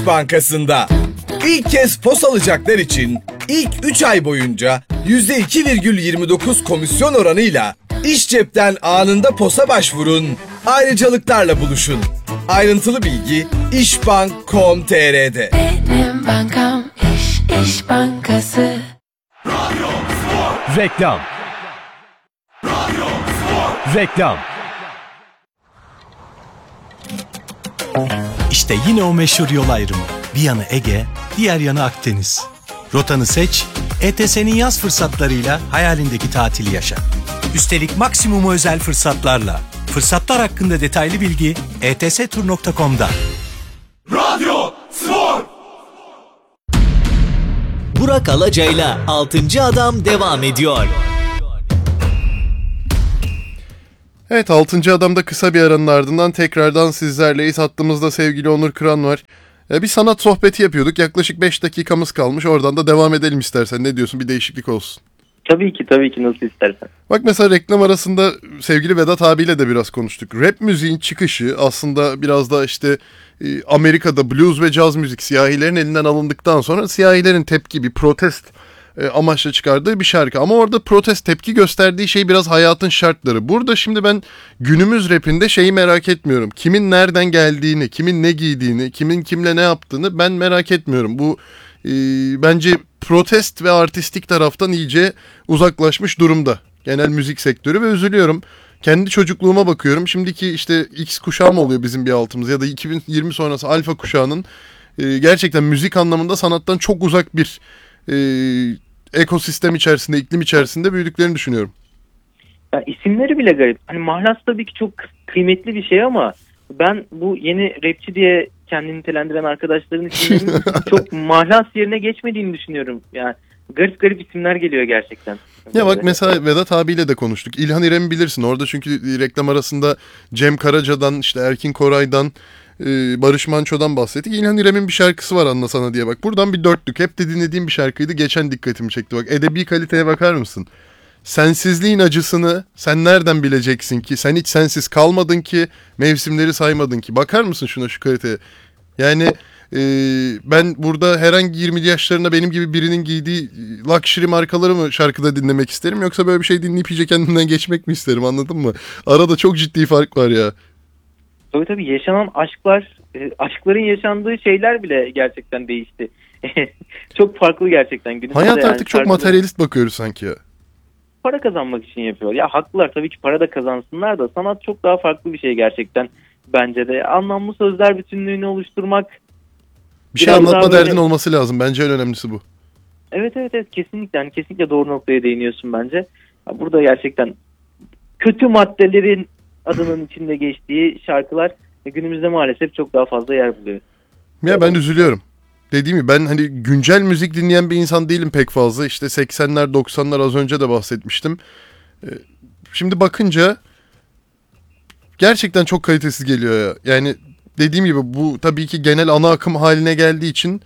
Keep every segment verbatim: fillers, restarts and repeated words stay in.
Bankası'nda. İlk kez pos alacaklar için ilk üç ay boyunca yüzde iki virgül yirmi dokuz komisyon oranıyla iş cepten anında posa başvurun, ayrıcalıklarla buluşun. Ayrıntılı bilgi işbank nokta com nokta tr'de. Benim bankam İş, İş Bankası. Radyo Spor. Reklam. Radyo Spor. Reklam. İşte yine o meşhur yol ayrımı. Bir yanı Ege, diğer yanı Akdeniz. Rotanı seç, E T S'nin yaz fırsatlarıyla hayalindeki tatili yaşa. Üstelik maksimum özel fırsatlarla. Fırsatlar hakkında detaylı bilgi e t s tur nokta com'da. Radyo Spor. Burak Alacay'la altıncı Adam devam ediyor. Evet, altıncı Adam'da kısa bir aranın ardından tekrardan sizlerleyiz. Hattımızda sevgili Onur Kıran var. Bir sanat sohbeti yapıyorduk. Yaklaşık beş dakikamız kalmış. Oradan da devam edelim istersen. Ne diyorsun? Bir değişiklik olsun. Tabii ki tabii ki nasıl istersen. Bak mesela reklam arasında sevgili Vedat abiyle de biraz konuştuk. Rap müziğin çıkışı aslında biraz da işte Amerika'da blues ve caz müzik siyahilerin elinden alındıktan sonra siyahilerin tepki, bir protest amaçla çıkardığı bir şarkı. Ama orada protest tepki gösterdiği şey biraz hayatın şartları. Burada şimdi ben günümüz rapinde şeyi merak etmiyorum. Kimin nereden geldiğini, kimin ne giydiğini, kimin kimle ne yaptığını ben merak etmiyorum. Bu e, bence protest ve artistik taraftan iyice uzaklaşmış durumda genel müzik sektörü ve üzülüyorum. Kendi çocukluğuma bakıyorum. Şimdiki işte X kuşağı mı oluyor bizim bir altımız ya da iki bin yirmi sonrası alfa kuşağının e, gerçekten müzik anlamında sanattan çok uzak bir e, ekosistem içerisinde, iklim içerisinde büyüdüklerini düşünüyorum. Ya isimleri bile garip. Hani Mahlas tabii ki çok kıymetli bir şey ama ben bu yeni rapçi diye kendini nitelendiren arkadaşların isimlerinin çok Mahlas yerine geçmediğini düşünüyorum. Yani garip garip isimler geliyor gerçekten. Ya bak mesela Vedat abiyle de konuştuk. İlhan İrem'i bilirsin. Orada çünkü reklam arasında Cem Karaca'dan, işte Erkin Koray'dan, Barış Manço'dan bahsettik. İlhan İrem'in bir şarkısı var Anlasana diye bak. Buradan bir dörtlük. Hep de dinlediğim bir şarkıydı. Geçen dikkatimi çekti bak. Edebi kaliteye bakar mısın? Sensizliğin acısını sen nereden bileceksin ki? Sen hiç sensiz kalmadın ki, mevsimleri saymadın ki. Bakar mısın şuna, şu kaliteye? Yani e, ben burada herhangi yirmili yaşlarında benim gibi birinin giydiği luxury markaları mı şarkıda dinlemek isterim? Yoksa böyle bir şey dinleyip iyice kendimden geçmek mi isterim, anladın mı? Arada çok ciddi fark var ya. Tabii tabii yaşanan aşklar, e, aşkların yaşandığı şeyler bile gerçekten değişti. Çok farklı gerçekten. Günümüzde hayat yani artık çok materyalist bakıyoruz sanki ya. Para kazanmak için yapıyor. Ya haklılar tabii ki, para da kazansınlar da sanat çok daha farklı bir şey gerçekten bence de. Anlamlı sözler bütünlüğünü oluşturmak. Bir şey anlatma derdin böyle olması lazım. Bence en önemlisi bu. Evet evet evet kesinlikle. Yani kesinlikle doğru noktaya değiniyorsun bence. Burada gerçekten kötü maddelerin adının içinde geçtiği şarkılar günümüzde maalesef çok daha fazla yer buluyor. Ya ben üzülüyorum. Dediğim gibi ben hani güncel müzik dinleyen bir insan değilim pek fazla. İşte seksenler doksanlar az önce de bahsetmiştim. Şimdi bakınca gerçekten çok kalitesiz geliyor ya. Yani dediğim gibi bu tabii ki genel ana akım haline geldiği için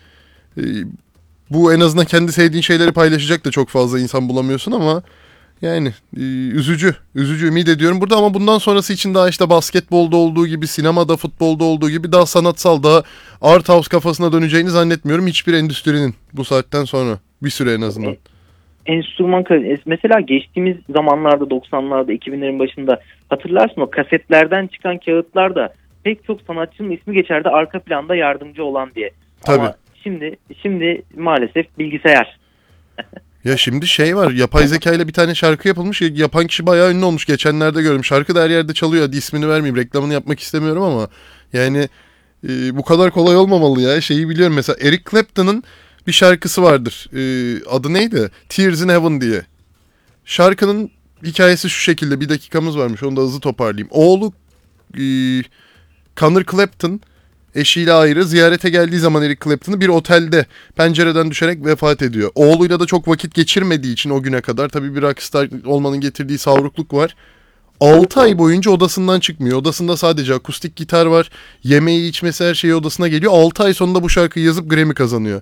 bu en azından kendi sevdiğin şeyleri paylaşacak da çok fazla insan bulamıyorsun ama yani üzücü, üzücü ümit ediyorum burada. Ama bundan sonrası için daha işte basketbolda olduğu gibi, sinemada, futbolda olduğu gibi daha sanatsal, daha art house kafasına döneceğini zannetmiyorum hiçbir endüstrinin bu saatten sonra, bir süre en azından. Enstrüman mesela geçtiğimiz zamanlarda doksanlarda iki binlerin başında hatırlarsın, o kasetlerden çıkan kağıtlarda pek çok sanatçının ismi geçerdi arka planda yardımcı olan diye. Tabii. Ama şimdi şimdi maalesef bilgisayar. Ya şimdi şey var, yapay zeka ile bir tane şarkı yapılmış. Yapan kişi bayağı ünlü olmuş. Geçenlerde gördüm. Şarkı da her yerde çalıyor. Hadi ismini vermeyeyim. Reklamını yapmak istemiyorum ama yani e, bu kadar kolay olmamalı ya. Şeyi biliyorum mesela, Eric Clapton'ın bir şarkısı vardır. E, adı neydi? Tears in Heaven diye. Şarkının hikayesi şu şekilde. Bir dakikamız varmış. Onu da hızlı toparlayayım. Oğlu e, Connor Clapton eşiyle ayrı ziyarete geldiği zaman Eric Clapton'ı bir otelde pencereden düşerek vefat ediyor. Oğluyla da çok vakit geçirmediği için o güne kadar tabii bir rockstar olmanın getirdiği savrukluk var. altı ay boyunca odasından çıkmıyor. Odasında sadece akustik gitar var. Yemeği, içmesi, her şeyi odasına geliyor. altı ay sonunda bu şarkıyı yazıp Grammy kazanıyor.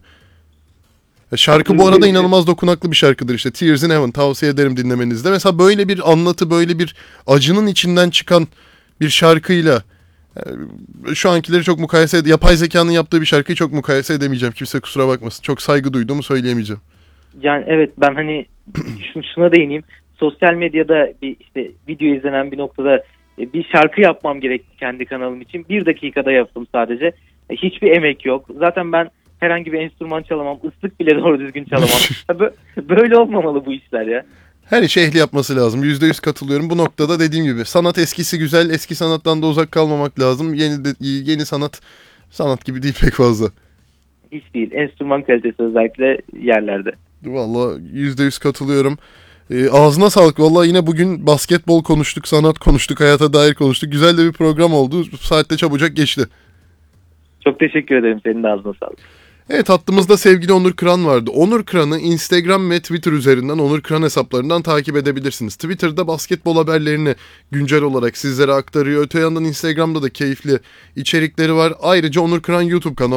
Şarkı bu arada inanılmaz dokunaklı bir şarkıdır işte. Tears in Heaven, tavsiye ederim dinlemenizde. Mesela böyle bir anlatı, böyle bir acının içinden çıkan bir şarkıyla Şu ankileri çok mukayese ed- yapay zekanın yaptığı bir şarkıyı çok mukayese edemeyeceğim. Kimse kusura bakmasın. Çok saygı duyduğumu söyleyemeyeceğim. Yani evet, ben hani şun- şuna değineyim. Sosyal medyada bir işte video izlenen bir noktada e, bir şarkı yapmam gerekti kendi kanalım için. Bir dakikada yaptım sadece. E, Hiçbir emek yok. Zaten ben herhangi bir enstrüman çalamam. Islık bile doğru düzgün çalamam. Ya bö- Böyle olmamalı bu işler ya. Her işi ehli yapması lazım. yüzde yüz katılıyorum. Bu noktada dediğim gibi sanat eskisi güzel. Eski sanattan da uzak kalmamak lazım. Yeni de, yeni sanat sanat gibi değil pek fazla. Hiç değil. Enstrüman kalitesi özellikle yerlerde. Vallahi yüzde yüz katılıyorum. Ee, ağzına sağlık. Vallahi yine bugün basketbol konuştuk, sanat konuştuk, hayata dair konuştuk. Güzel de bir program oldu. Saatte çabucak geçti. Çok teşekkür ederim. Senin de ağzına sağlık. Evet, hattımızda sevgili Onur Kıran vardı. Onur Kıran'ı Instagram ve Twitter üzerinden Onur Kıran hesaplarından takip edebilirsiniz. Twitter'da basketbol haberlerini güncel olarak sizlere aktarıyor. Öte yandan Instagram'da da keyifli içerikleri var. Ayrıca Onur Kıran YouTube kanalı